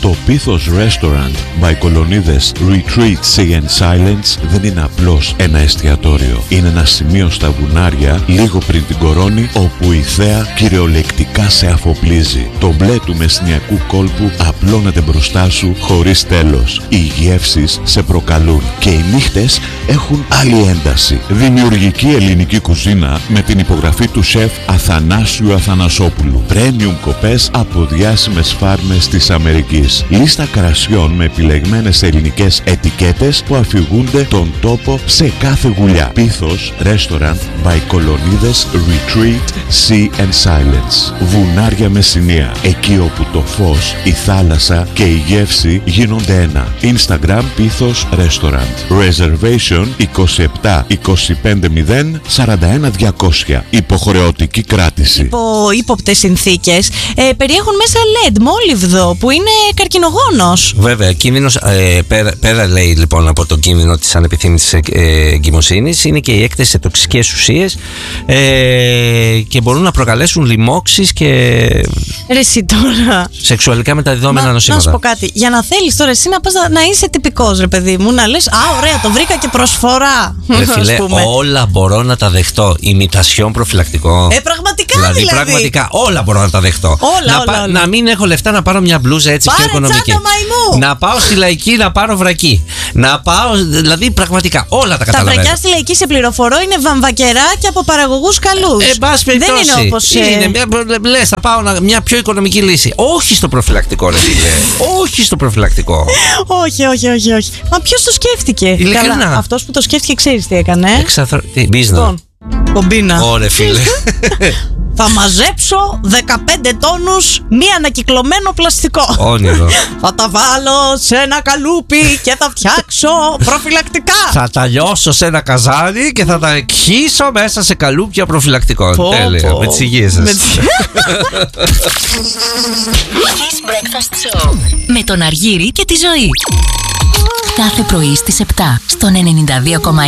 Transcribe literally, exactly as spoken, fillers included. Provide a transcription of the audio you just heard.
Το Πίθος Restaurant by Κολονίδες Retreat Sea and Silence δεν είναι απλώς ένα εστιατόριο. Είναι ένα σημείο στα βουνάρια λίγο πριν την Κορώνη, όπου η θέα κυριολεκτικά σε αφοπλίζει. Το μπλε του μεσνιακού κόλπου απλώνεται μπροστά σου χωρίς τέλος. Οι γεύσεις σε προκαλούν και οι νύχτες έχουν άλλη ένταση. Δημιουργική ελληνική κουζίνα με την υπογραφή του σεφ Αθανάσιου Αθανασόπουλου. Premium κοπές από διάσημες φάρμες της Αμερικής. Λίστα κρασιών με επιλεγμένες ελληνικές ετικέτες που αφηγούνται τον τόπο σε κάθε γουλιά. Πίθος Restaurant by Κολονίδες Retreat Sea and Silence. Βουνάρια Μεσσηνία. Εκεί όπου το φως, η θάλασσα και η γεύση γίνονται ένα. Instagram Πίθος Restaurant. Reservation είκοσι επτά είκοσι πέντε μηδέν σαράντα ένα διακόσια. Υποχρεωτική κράτηση. Υπό ύποπτες συνθήκες ε, περιέχουν μέσα ελ ι ντι μόλιβδο που είναι καρκινογόνος. Βέβαια, κίνδυνος, ε, πέρα, πέρα λέει λοιπόν από τον κίνδυνο της ανεπιθύμητης ε, εγκυμοσύνης, είναι και η έκθεση σε τοξικές ουσίες ε, και μπορούν να προκαλέσουν λοιμώξεις και Ρε εσύ τώρα. σεξουαλικά μεταδιδόμενα Μα, νοσήματα. να σου πω κάτι. Για να θέλεις τώρα εσύ να πας να, να είσαι τυπικός, ρε παιδί μου, να λες, α, ωραία, το βρήκα και προσφορά. Ρε φίλε, όλα μπορώ να τα δεχτώ. Ημιτασιόν προφυλακτικό. Ε, πραγματικά δηλαδή. δηλαδή. Πραγματικά όλα μπορώ να τα δεχτώ. Όλα, να, όλα, πα, όλα. να μην έχω λεφτά να πάρω μια μπλούζα έτσι Πάρε πιο οικονομική. τσάντα μαϊμού. Να πάω στη Λαϊκή να πάρω βρακί. Να πάω, δηλαδή πραγματικά όλα τα καταλαβαίνω. Τα βρακιά στη Λαϊκή, σε πληροφορώ, είναι βαμβακεράκια από παραγωγούς καλούς. Ε, μπας περιπτώσει. Δεν είναι όπως. Είναι, λες, θα πάω να, μια πιο οικονομική λύση. Όχι στο προφυλακτικό, ρε φίλε. Όχι στο προφυλακτικό. όχι, όχι, όχι, όχι. Μα ποιος το σκέφτηκε? Ειλικρινά. Καλά, αυτός που το σκέφτηκε, ξέρεις τι έκανε. Εξαθρο... Τι, μπίζνα. Λοιπόν, κομπίνα. Ωρε φίλε. Θα μαζέψω δεκαπέντε τόνους μη ανακυκλωμένο πλαστικό. Όνειρο. Θα τα βάλω σε ένα καλούπι και θα φτιάξω προφυλακτικά. Θα τα λιώσω σε ένα καζάνι και θα τα εκχύσω μέσα σε καλούπια προφυλακτικών. Πω, Τέλεια. πω. Με τις υγείες σας. Με τις- Kiss Breakfast Show με τον Αργύρη και τη Ζωή. Κάθε πρωί στις επτά στον ενενήντα δύο κόμμα